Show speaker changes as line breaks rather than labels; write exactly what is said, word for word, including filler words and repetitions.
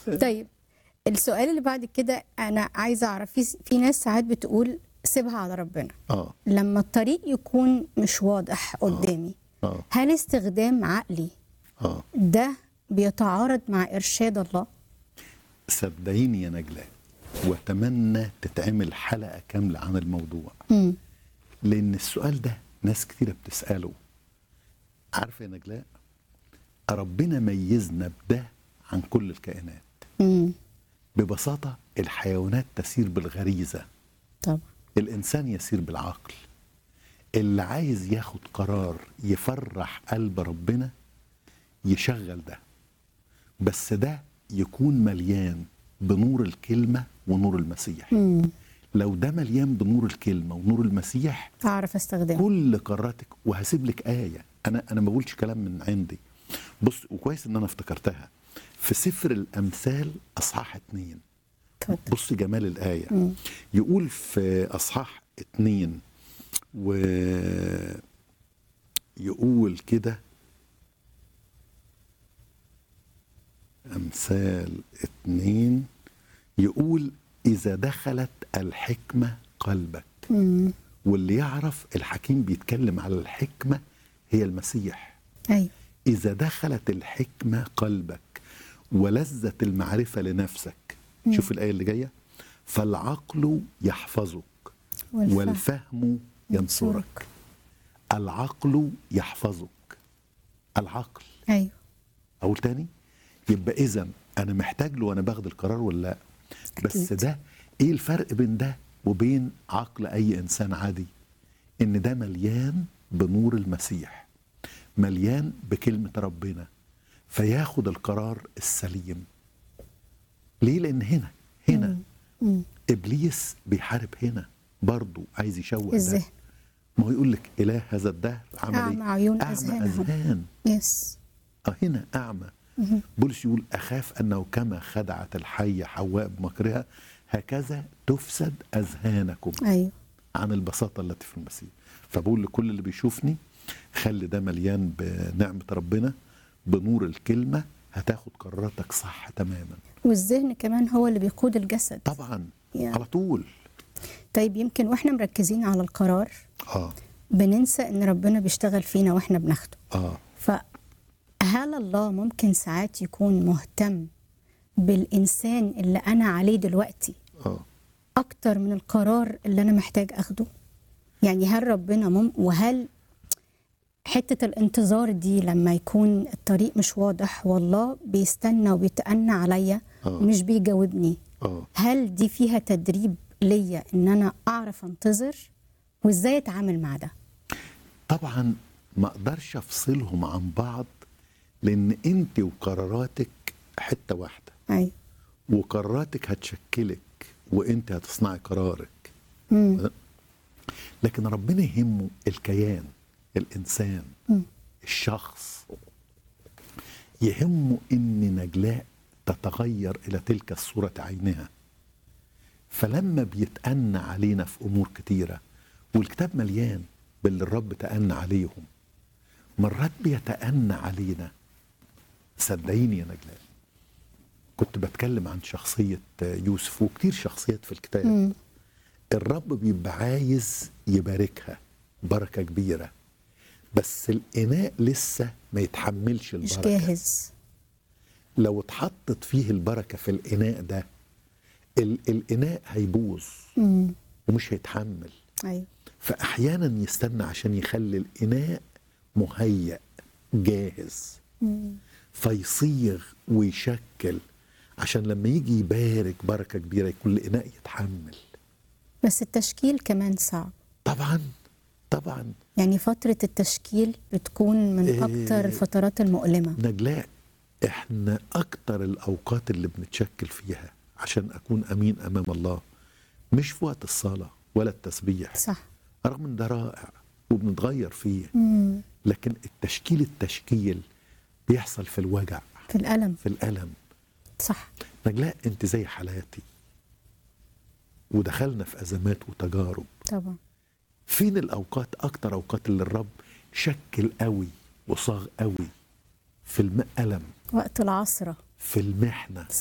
طيب السؤال اللي بعد كده انا عايزه اعرف، في في ناس ساعات بتقول سيبها على ربنا
اه
لما الطريق يكون مش واضح قدامي.
اه
هل استخدام عقلي
اه
ده بيتعارض مع ارشاد الله؟
صدقيني يا نجلاء، واتمنى تتعمل حلقه كامله عن الموضوع،
امم
لان السؤال ده ناس كتيره بتساله. عارفه يا نجلاء، ربنا ميزنا بده عن كل الكائنات.
امم
ببساطه الحيوانات تسير بالغريزه،
طبعا.
الانسان يسير بالعقل. اللي عايز ياخد قرار يفرح قلب ربنا يشغل ده، بس ده يكون مليان بنور الكلمه ونور المسيح.
امم
لو ده مليان بنور الكلمه ونور المسيح
اعرف استخدمه.
كل قراراتك. وهسيب لك ايه، انا انا ما بقولش كلام من عندي. بص، وكويس ان انا افتكرتها في سفر الامثال اصحاح اتنين.
اتفضل.
بص جمال الايه.
مم.
يقول في اصحاح اتنين ويقول كده، امثال اتنين يقول اذا دخلت الحكمه قلبك.
امم
واللي يعرف الحكيم بيتكلم على الحكمه هي المسيح.
ايوه.
إذا دخلت الحكمة قلبك ولذة المعرفة لنفسك.
مم.
شوف الآية اللي جاية، فالعقل يحفظك
والفهم
والفهم ينصرك. العقل يحفظك، العقل.
ايوه.
أقول تاني، يبقى إذن أنا محتاج له وأنا باخد القرار ولا لا؟ بس
أكيد.
ده إيه الفرق بين ده وبين عقل أي إنسان عادي؟ إن ده مليان بنور المسيح، مليان بكلمة ربنا، فياخد القرار السليم. ليه؟ لأن هنا هنا
مم.
إبليس بيحارب هنا برضو، عايز يشوه ده.
الذهن.
ما هو يقول لك إله هذا الدهر عمل
أعمى
إيه؟
عيون
أعمى
أذهانهم.
أذهان.
يس.
آه هنا أعمى.
مهم.
بولس يقول أخاف أنه كما خدعت الحية حواء بمكرها هكذا تفسد أذهانكم
ايوه.
عن البساطة التي في المسيح. فبقول لكل اللي بيشوفني، خلي ده مليان بنعمة ربنا بنور الكلمة، هتاخد قراراتك صح تماما.
والذهن كمان هو اللي بيقود الجسد.
طبعا
يا.
على طول.
طيب يمكن واحنا مركزين على القرار
اه
بننسى ان ربنا بيشتغل فينا واحنا بناخده.
اه
فهل الله ممكن ساعات يكون مهتم بالإنسان اللي أنا عليه دلوقتي
اه
أكتر من القرار اللي أنا محتاج أخده؟ يعني هل ربنا مم وهل حتة الانتظار دي لما يكون الطريق مش واضح والله بيستنى وبيتأنى عليا
آه.
ومش بيجاوبني،
اه
هل دي فيها تدريب ليا إن أنا أعرف أنتظر وإزاي أتعامل مع ده؟
طبعا ما اقدرش افصلهم عن بعض، لان انت وقراراتك حتة واحدة،
أيوة.
وقراراتك هتشكلك وانت هتصنعي قرارك.
مم.
لكن ربنا يهمه الكيان، الانسان،
مم.
الشخص. يهمه ان نجلاء تتغير الى تلك الصورة عينها. فلما بيتأنى علينا في امور كتيرة، والكتاب مليان باللي الرب تأنى عليهم، مرات بيتأنى علينا. صدقيني يا نجلاء، كنت بتكلم عن شخصية يوسف وكتير شخصيات في الكتاب.
مم.
الرب بيبقى عايز يباركها بركة كبيرة، بس الإناء لسه ما يتحملش
مش
البركة.
جاهز.
لو اتحطت فيه البركة في الإناء ده، ال- الإناء هيبوظ
مم.
ومش هيتحمل.
أيوة.
فأحيانا يستنى عشان يخلي الإناء مهيأ جاهز،
مم.
فيصيغ ويشكل عشان لما يجي يبارك بركة كبيرة يكون الإناء يتحمل.
بس التشكيل كمان صعب.
طبعا طبعا
يعني فترة التشكيل بتكون من
إيه.
أكتر الفترات المؤلمة.
نجلاء، احنا اكتر الاوقات اللي بنتشكل فيها عشان اكون امين امام الله مش في وقت الصلاة ولا التسبيح،
صح.
رغم ان ده رائع وبنتغير فيه.
مم.
لكن التشكيل التشكيل بيحصل في الوجع،
في الألم.
في الألم.
صح.
نجلاء انت زي حالاتي، ودخلنا في أزمات وتجارب.
طبعا.
فين الأوقات، أكتر أوقات اللي الرب شكل قوي وصاغ قوي؟ في الألم،
وقت العصرة.
في المحنة،